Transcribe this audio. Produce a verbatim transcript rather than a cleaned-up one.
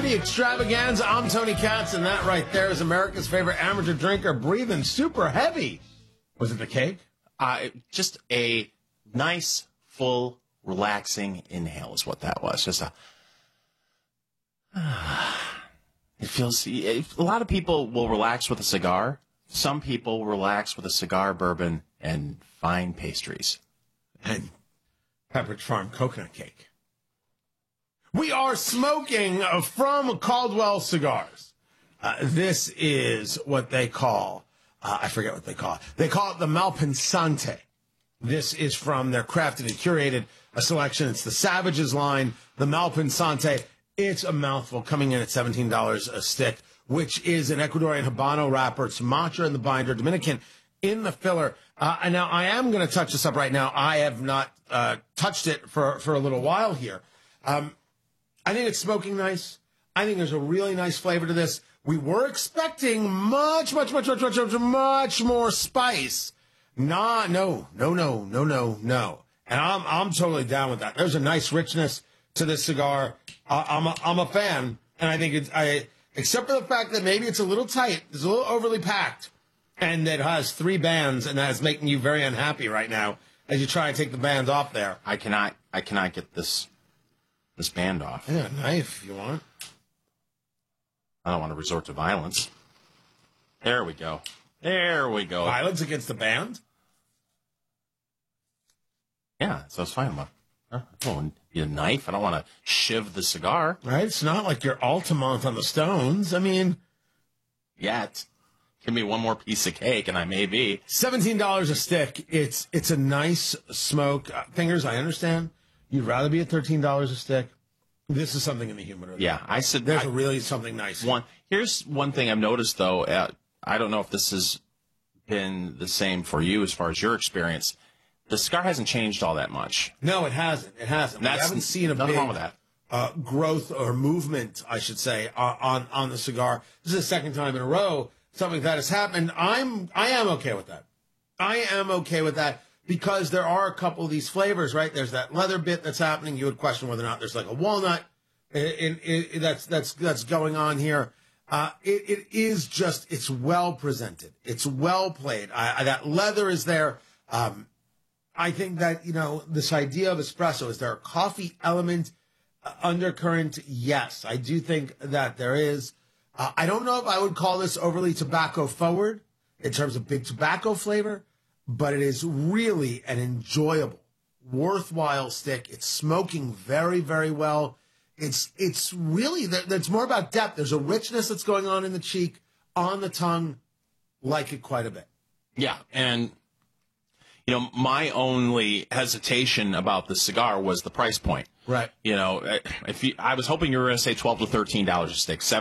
Friday extravaganza. I'm Tony Katz, and that right there is America's favorite amateur drinker breathing super heavy. Was it the cake? Uh, just a nice, full, relaxing inhale is what that was. Just a. It feels. A lot of people will relax with a cigar. Some people relax with a cigar, bourbon, and fine pastries. And Pepperidge Farm coconut cake. We are smoking from Caldwell Cigars. Uh, this is what they call, uh, I forget what they call it. They call it the Malpensante. This is from their crafted and curated a selection. It's the Savages line, the Malpensante. It's a mouthful, coming in at seventeen dollars a stick, which is an Ecuadorian Habano wrapper. It's Sumatra in the binder, Dominican in the filler. Uh, and now I am going to touch this up right now. I have not uh, touched it for, for a little while here. Um, I think it's smoking nice. I think there's a really nice flavor to this. We were expecting much, much, much, much, much, much, much more spice. Nah, no, no, no, no, no, no. And I'm I'm totally down with that. There's a nice richness to this cigar. Uh, I'm a, I'm a fan, and I think it's I except for the fact that maybe it's a little tight, it's a little overly packed, and it has three bands, and that is making you very unhappy right now as you try and take the band off there. I cannot I cannot get this this band off. Yeah, knife if you want. I don't want to resort to violence. There we go. There we go. Violence against the band? Yeah, so it's fine. I don't need a knife. I don't want to shiv the cigar. Right? It's not like you're Altamont on the Stones. I mean... Yet. Give me one more piece of cake, and I may be. seventeen dollars a stick. It's it's a nice smoke. Uh, fingers, I understand. You'd rather be at thirteen dollars a stick. This is something in the humidor. Yeah, I said... There's I, a really something nice. One. Here's one thing I've noticed, though. Uh, I don't know if this has been the same for you as far as your experience. The cigar hasn't changed all that much. No, it hasn't. It hasn't. That's, we haven't seen a nothing big wrong with that. Uh, growth or movement, I should say, uh, on on the cigar. This is the second time in a row something like that has happened. I'm I am okay with that. I am okay with that because there are a couple of these flavors, right? There's that leather bit that's happening. You would question whether or not there's like a walnut in, in, in, that's that's that's going on here. Uh, it, it is just it's well presented. It's well played. I, I, that leather is there. Um, I think that, you know, this idea of espresso, is there a coffee element uh, undercurrent? Yes, I do think that there is. Uh, I don't know if I would call this overly tobacco forward in terms of big tobacco flavor, but it is really an enjoyable, worthwhile stick. It's smoking very, very well. It's it's really, it's more about depth. There's a richness that's going on in the cheek, on the tongue, like it quite a bit. Yeah, and... You know, my only hesitation about the cigar was the price point. Right. You know, if you, I was hoping you were going to say twelve to thirteen dollars a stick.